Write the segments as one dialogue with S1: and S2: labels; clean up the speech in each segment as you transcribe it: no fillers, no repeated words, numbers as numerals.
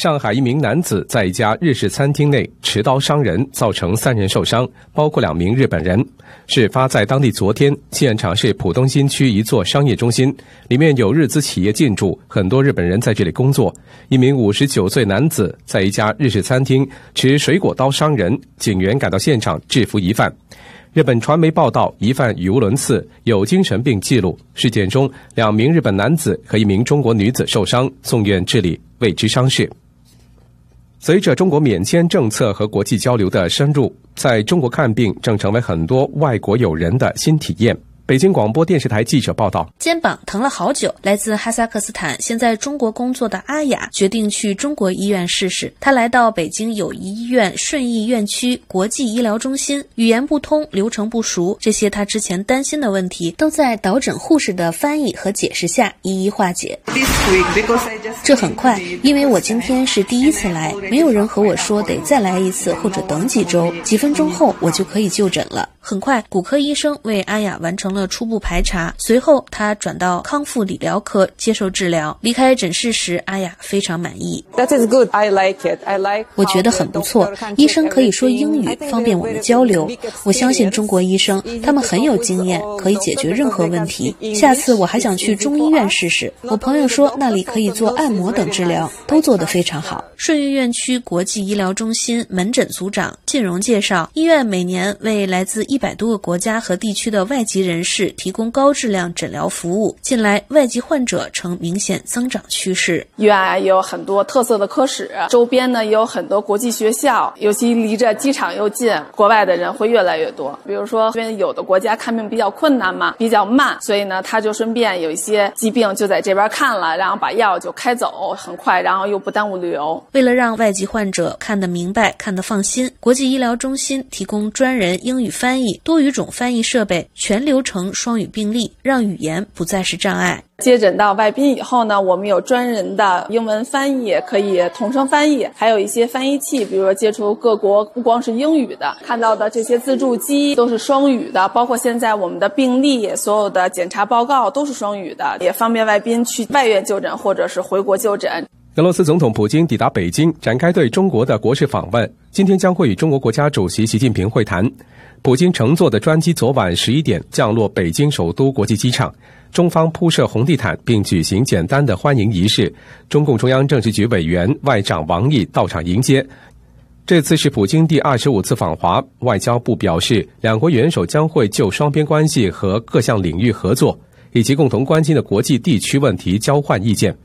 S1: 上海一名男子在一家日式餐厅内持刀伤人，造成3人受伤，包括2名日本人。事发在当地昨天，现场是浦东新区一座商业中心，里面有日资企业进驻，很多日本人在这里工作。一名59岁男子在一家日式餐厅持水果刀伤人，警员赶到现场制服疑犯。日本传媒报道，疑犯语无伦次，有精神病记录。事件中，2名日本男子和1名中国女子受伤，送院治理，未知伤势。随着中国免签政策和国际交流的深入，在中国看病正成为很多外国友人的新体验。北京广播电视台记者报道，
S2: 肩膀疼了好久，来自哈萨克斯坦现在中国工作的阿雅决定去中国医院试试。她来到北京友谊医院顺义院区国际医疗中心，语言不通，流程不熟，这些她之前担心的问题都在导诊护士的翻译和解释下一一化解。这很快，因为我今天是第一次来，没有人和我说得再来一次或者等几周，几分钟后我就可以就诊了。很快，骨科医生为阿雅完成了初步排查，随后她转到康复理疗科接受治疗。离开诊室时，阿雅非常满意。
S3: That is good. I like it. I like.
S2: 我觉得很不错，医生可以说英语，方便我们交流。我相信中国医生，他们很有经验，可以解决任何问题。下次我还想去中医院试试。我朋友说那里可以做按摩等治疗，都做得非常好。顺义院区国际医疗中心门诊组长靳荣介绍，医院每年为来自100多个国家和地区的外籍人士提供高质量诊疗服务，近来外籍患者呈明显增长趋势。
S3: 医院也有很多特色的科室，周边呢也有很多国际学校，尤其离着机场又近，国外的人会越来越多。比如说，因为有的国家看病比较困难嘛，比较慢，所以呢他就顺便有一些疾病就在这边看了，然后把药就开走，很快，然后又不耽误旅游。
S2: 为了让外籍患者看得明白、看得放心，国际医疗中心提供专人英语翻译、多语种翻译设备，全流程双语并立，让语言不再是障碍。
S3: 接诊到外宾以后呢，我们有专人的英文翻译，可以同声翻译，还有一些翻译器，比如说接触各国不光是英语的，看到的这些自助机都是双语的，包括现在我们的病历，所有的检查报告都是双语的，也方便外宾去外院就诊或者是回国就诊。
S1: 俄罗斯总统普京抵达北京，展开对中国的国事访问，今天将会与中国国家主席习近平会谈。普京乘坐的专机昨晚11点降落北京首都国际机场，中方铺设红地毯并举行简单的欢迎仪式，中共中央政治局委员外长王毅到场迎接。这次是普京第25次访华，外交部表示，两国元首将会就双边关系和各项领域合作，以及共同关心的国际地区问题交换意见。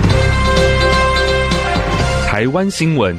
S4: 台湾新闻。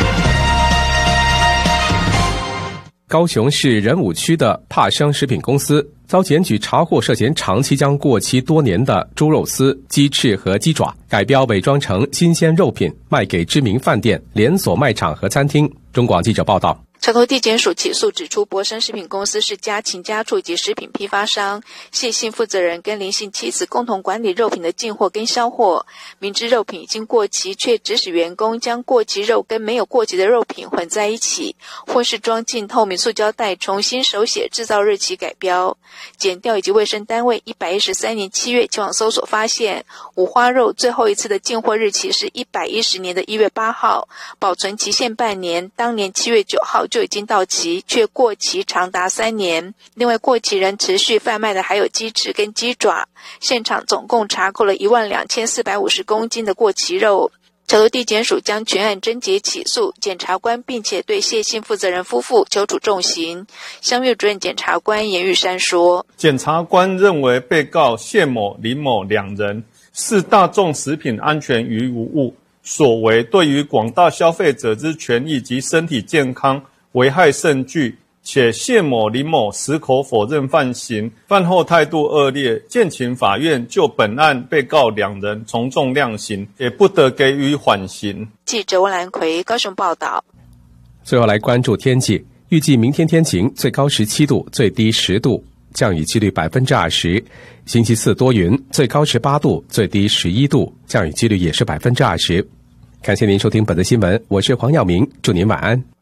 S1: 高雄市仁武区的帕生食品公司遭检举查获涉嫌长期将过期多年的猪肉丝、鸡翅和鸡爪改标伪装成新鲜肉品，卖给知名饭店、连锁卖场和餐厅。中广记者报道。
S5: 桥头地检署起诉指出，博生食品公司是家禽家畜及食品批发商，谢姓负责人跟林姓妻子共同管理肉品的进货跟销货，明知肉品已经过期，却指使员工将过期肉跟没有过期的肉品混在一起，或是装进透明塑胶袋重新手写制造日期改标。检调以及卫生单位113年7月前往搜索发现，五花肉最后一次的进货日期是110年的1月8号，保存期限半年，当年7月9号就已经到期，却过期长达3年。另外，过期仍持续贩卖的还有鸡翅跟鸡爪。现场总共查扣了12450公斤的过期肉。桥头地检署将全案侦结起诉检察官，并且对谢姓负责人夫妇求处重刑。襄狱主任检察官严玉山说，
S6: 检察官认为被告谢某、林某两人视大众食品安全于无物所为，对于广大消费者之权益及身体健康危害甚巨，且谢某、林某矢口否认犯行，犯后态度恶劣，建请法院就本案被告两人从重量刑，也不得给予缓刑。
S5: 记者温兰奎高雄报道。
S1: 最后来关注天气，预计明天天晴，最高17度，最低10度，降雨几率20%。星期四多云，最高18度，最低11度，降雨几率也是20%。感谢您收听本次新闻，我是黄耀明，祝您晚安。